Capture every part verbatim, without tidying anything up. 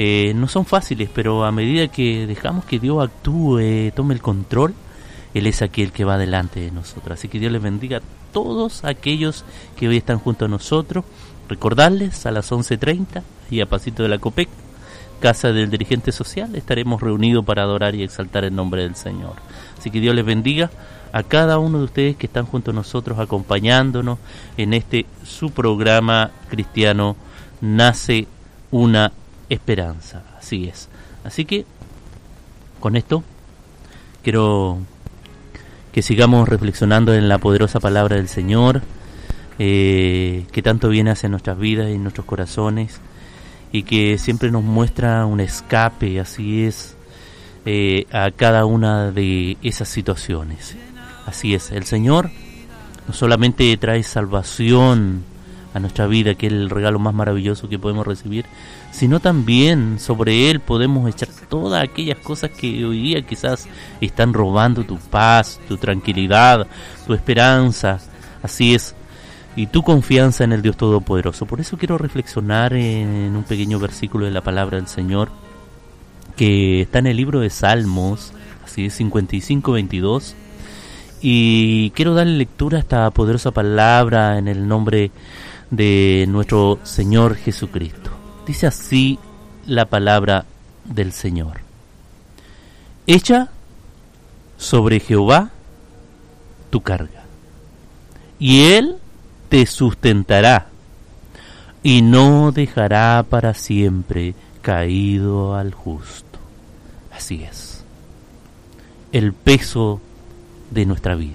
eh, no son fáciles, pero a medida que dejamos que Dios actúe, tome el control, Él es aquel que va delante de nosotros. Así que Dios les bendiga a todos aquellos que hoy están junto a nosotros. Recordarles, a las once treinta y a pasito de la Copec, casa del dirigente social, estaremos reunidos para adorar y exaltar el nombre del Señor. Así que Dios les bendiga a cada uno de ustedes que están junto a nosotros, acompañándonos en este su programa cristiano, Nace una Esperanza. Así es. Así que con esto quiero que sigamos reflexionando en la poderosa palabra del Señor, eh, que tanto viene hacia nuestras vidas y nuestros corazones, y que siempre nos muestra un escape, así es, eh, a cada una de esas situaciones. Así es, el Señor no solamente trae salvación a nuestra vida, que es el regalo más maravilloso que podemos recibir, sino también sobre Él podemos echar todas aquellas cosas que hoy día quizás están robando tu paz, tu tranquilidad, tu esperanza, así es, y tu confianza en el Dios Todopoderoso. Por eso quiero reflexionar en un pequeño versículo de la palabra del Señor, que está en el libro de Salmos, así es, cincuenta y cinco, veintidós, y quiero darle lectura a esta poderosa palabra en el nombre de nuestro Señor Jesucristo. Dice así la palabra del Señor: echa sobre Jehová tu carga, y Él te sustentará, y no dejará para siempre caído al justo. Así es, el peso de nuestra vida.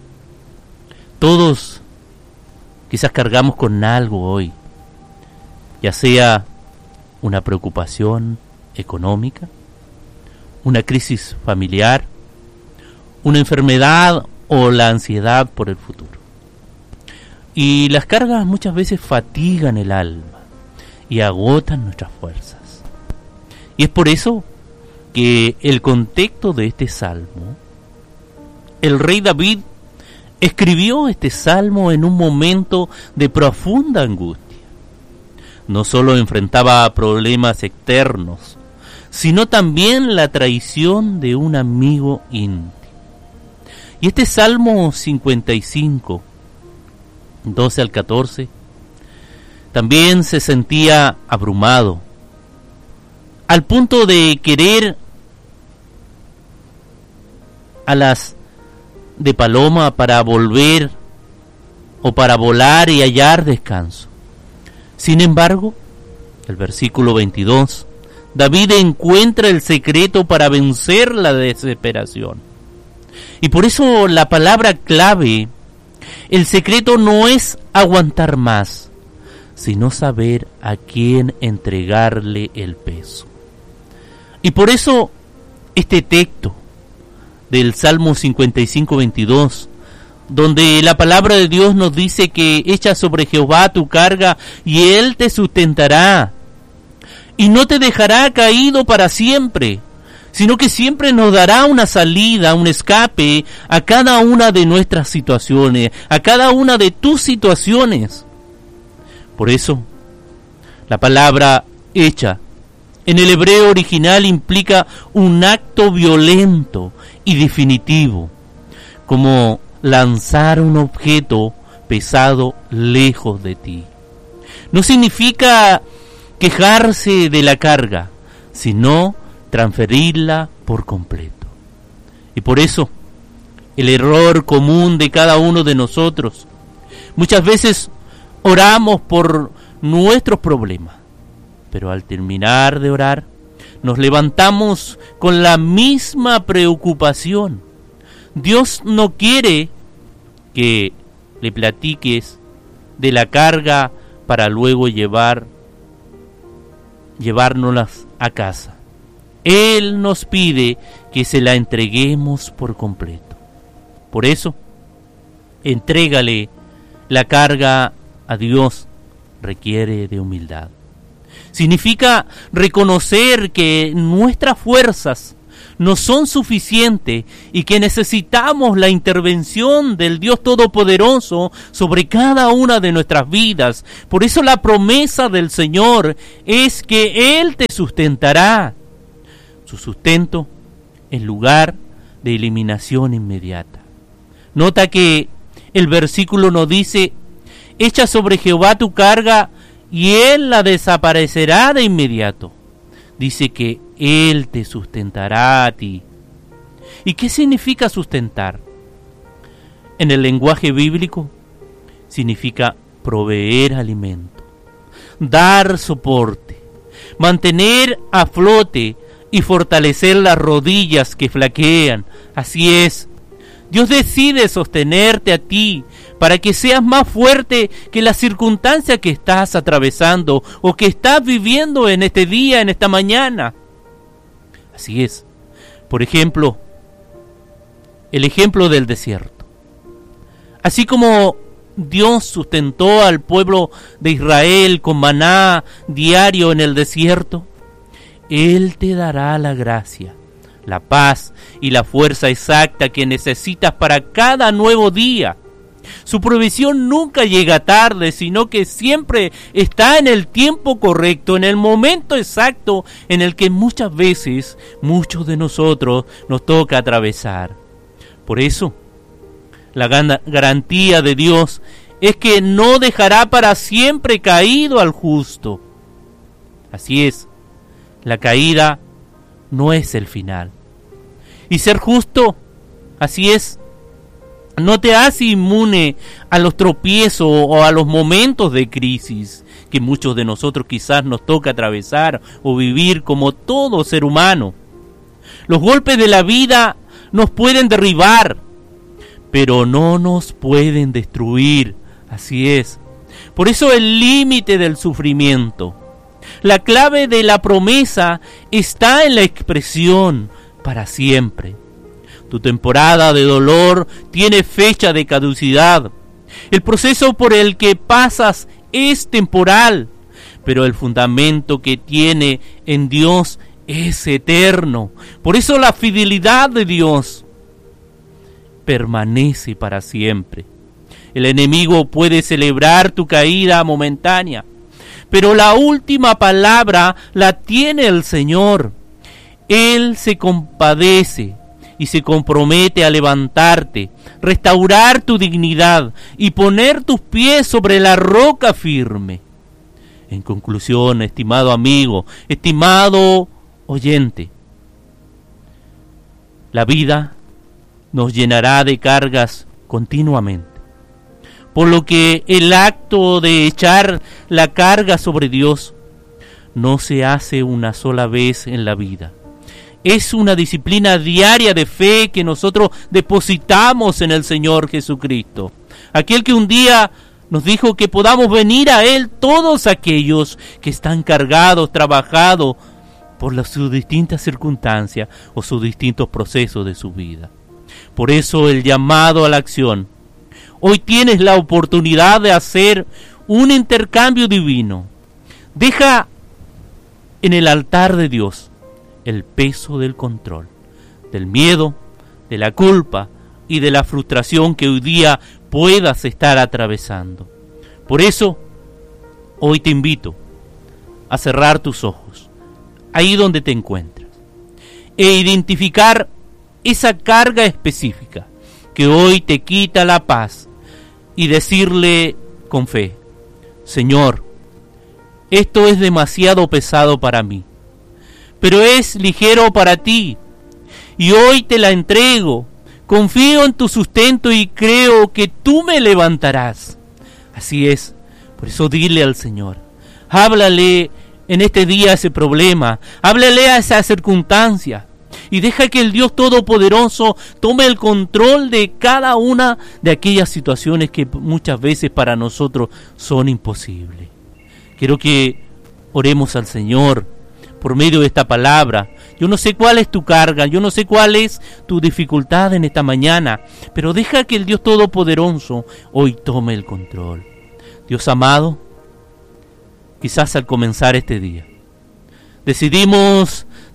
Todos quizás cargamos con algo hoy, ya sea una preocupación económica, una crisis familiar, una enfermedad o la ansiedad por el futuro. Y las cargas muchas veces fatigan el alma y agotan nuestras fuerzas. Y es por eso que el contexto de este salmo, el rey David escribió este salmo en un momento de profunda angustia. No solo enfrentaba problemas externos, sino también la traición de un amigo íntimo. Y este Salmo cincuenta y cinco, doce al catorce, también se sentía abrumado, al punto de querer alas de paloma para volver o para volar y hallar descanso. Sin embargo, el versículo veintidós, David encuentra el secreto para vencer la desesperación. Y por eso la palabra clave, el secreto no es aguantar más, sino saber a quién entregarle el peso. Y por eso este texto del Salmo cincuenta y cinco, veintidós, donde la palabra de Dios nos dice que echa sobre Jehová tu carga y Él te sustentará y no te dejará caído para siempre, sino que siempre nos dará una salida, un escape a cada una de nuestras situaciones, a cada una de tus situaciones. Por eso, la palabra echa en el hebreo original implica un acto violento y definitivo, como lanzar un objeto pesado lejos de ti. No significa quejarse de la carga, sino transferirla por completo. Y por eso, el error común de cada uno de nosotros, muchas veces oramos por nuestros problemas, pero al terminar de orar, nos levantamos con la misma preocupación. Dios no quiere que le platiques de la carga para luego llevar, llevárnoslas a casa. Él nos pide que se la entreguemos por completo. Por eso, entrégale la carga a Dios. Requiere de humildad. Significa reconocer que nuestras fuerzas no son suficientes y que necesitamos la intervención del Dios Todopoderoso sobre cada una de nuestras vidas. Por eso la promesa del Señor es que Él te sustentará. Su sustento en lugar de eliminación inmediata. Nota que el versículo nos dice: echa sobre Jehová tu carga y Él la desaparecerá de inmediato. Dice que Él te sustentará a ti. ¿Y qué significa sustentar? En el lenguaje bíblico significa proveer alimento, dar soporte, mantener a flote y fortalecer las rodillas que flaquean. Así es, Dios decide sostenerte a ti para que seas más fuerte que la circunstancia que estás atravesando o que estás viviendo en este día, en esta mañana. Así es. Por ejemplo, el ejemplo del desierto. Así como Dios sustentó al pueblo de Israel con maná diario en el desierto, Él te dará la gracia, la paz y la fuerza exacta que necesitas para cada nuevo día. Su provisión nunca llega tarde, sino que siempre está en el tiempo correcto, en el momento exacto en el que muchas veces, muchos de nosotros nos toca atravesar. Por eso, la garantía de Dios es que no dejará para siempre caído al justo. Así es, la caída no es el final. Y ser justo, así es, no te hace inmune a los tropiezos o a los momentos de crisis que muchos de nosotros quizás nos toca atravesar o vivir como todo ser humano. Los golpes de la vida nos pueden derribar, pero no nos pueden destruir. Así es. Por eso el límite del sufrimiento. La clave de la promesa está en la expresión para siempre. Tu temporada de dolor tiene fecha de caducidad. El proceso por el que pasas es temporal, pero el fundamento que tiene en Dios es eterno. Por eso la fidelidad de Dios permanece para siempre. El enemigo puede celebrar tu caída momentánea, pero la última palabra la tiene el Señor. Él se compadece y se compromete a levantarte, restaurar tu dignidad y poner tus pies sobre la roca firme. En conclusión, estimado amigo, estimado oyente, la vida nos llenará de cargas continuamente, por lo que el acto de echar la carga sobre Dios no se hace una sola vez en la vida. Es una disciplina diaria de fe que nosotros depositamos en el Señor Jesucristo. Aquel que un día nos dijo que podamos venir a Él todos aquellos que están cargados, trabajados por las, sus distintas circunstancias o sus distintos procesos de su vida. Por eso el llamado a la acción. Hoy tienes la oportunidad de hacer un intercambio divino. Deja en el altar de Dios el peso del control, del miedo, de la culpa y de la frustración que hoy día puedas estar atravesando. Por eso, hoy te invito a cerrar tus ojos, ahí donde te encuentras, e identificar esa carga específica que hoy te quita la paz y decirle con fe: Señor, esto es demasiado pesado para mí, pero es ligero para ti, y hoy te la entrego. Confío en tu sustento y creo que tú me levantarás. Así es, por eso dile al Señor, háblale en este día a ese problema, háblale a esa circunstancia, y deja que el Dios Todopoderoso tome el control de cada una de aquellas situaciones que muchas veces para nosotros son imposibles. Quiero que oremos al Señor por medio de esta palabra. Yo no sé cuál es tu carga, yo no sé cuál es tu dificultad en esta mañana, pero deja que el Dios Todopoderoso hoy tome el control. Dios amado, quizás al comenzar este día, decidimos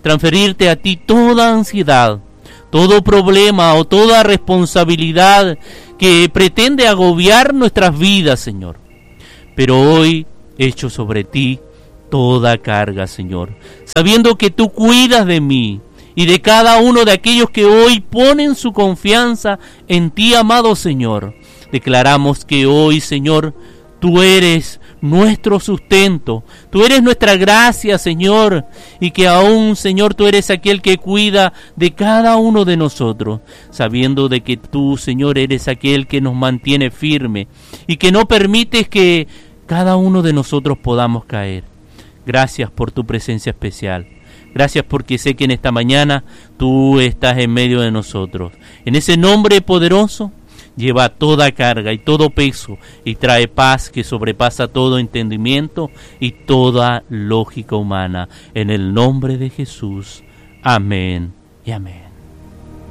transferirte a ti toda ansiedad, todo problema o toda responsabilidad que pretende agobiar nuestras vidas, Señor. Pero hoy echo sobre ti toda carga, Señor, sabiendo que tú cuidas de mí y de cada uno de aquellos que hoy ponen su confianza en ti, amado Señor. Declaramos que hoy, Señor, tú eres nuestro sustento, tú eres nuestra gracia, Señor, y que aún, Señor, tú eres aquel que cuida de cada uno de nosotros, sabiendo de que tú, Señor, eres aquel que nos mantiene firme y que no permites que cada uno de nosotros podamos caer. Gracias por tu presencia especial. Gracias porque sé que en esta mañana tú estás en medio de nosotros. En ese nombre poderoso, lleva toda carga y todo peso y trae paz que sobrepasa todo entendimiento y toda lógica humana. En el nombre de Jesús. Amén y amén.